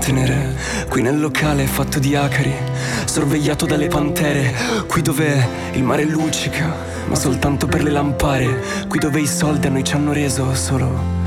tenere, qui nel locale fatto di acari, sorvegliato dalle pantere, qui dove il mare luccica, ma soltanto per le lampare, qui dove i soldi a noi ci hanno reso solo